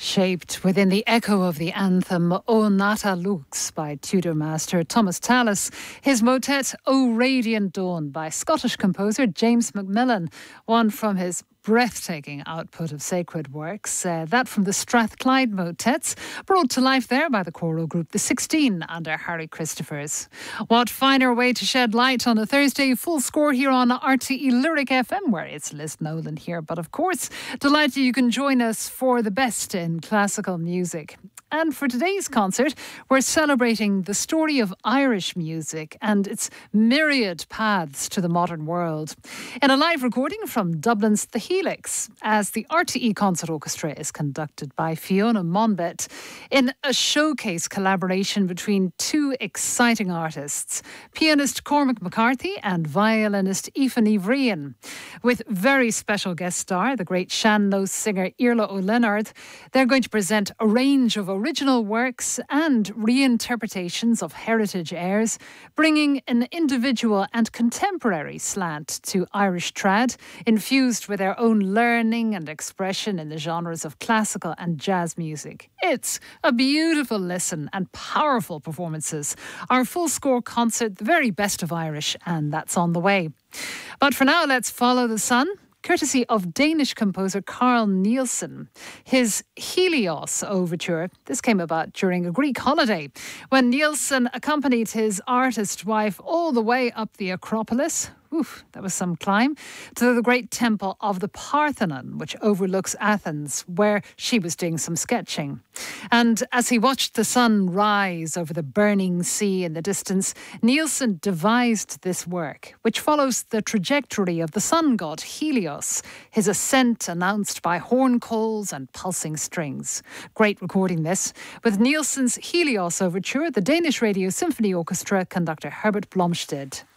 Shaped within the echo of the anthem O Nata Lux by Tudor master Thomas Tallis, his motet O Radiant Dawn by Scottish composer James Macmillan, one from his breathtaking output of sacred works, that from the Strathclyde motets, brought to life there by the choral group The 16 under Harry Christophers. What finer way to shed light on a Thursday? Full score here on RTE Lyric FM, where it's Liz Nolan here. But of course, delighted you can join us for the best in classical music. And for today's concert, we're celebrating the story of Irish music and its myriad paths to the modern world. In a live recording from Dublin's The Helix, as the RTE Concert Orchestra is conducted by Fiona Monbet in a showcase collaboration between two exciting artists, pianist Cormac McCarthy and violinist Aoife Ní Bhríon. With very special guest star, the great Sean-Nós singer Iarla Ó Lionard, they're going to present a range of original works and reinterpretations of heritage airs, bringing an individual and contemporary slant to Irish trad, infused with their own learning and expression in the genres of classical and jazz music. It's a beautiful listen and powerful performances. Our full score concert, the very best of Irish, and that's on the way. But for now, let's follow the sun, courtesy of Danish composer Carl Nielsen. His Helios overture, this came about during a Greek holiday, when Nielsen accompanied his artist wife all the way up the Acropolis. Oof, that was some climb, to the great temple of the Parthenon, which overlooks Athens, where she was doing some sketching. And as he watched the sun rise over the burning sea in the distance, Nielsen devised this work, which follows the trajectory of the sun god Helios, his ascent announced by horn calls and pulsing strings. Great recording this. With Nielsen's Helios overture, the Danish Radio Symphony Orchestra conductor Herbert Blomstedt.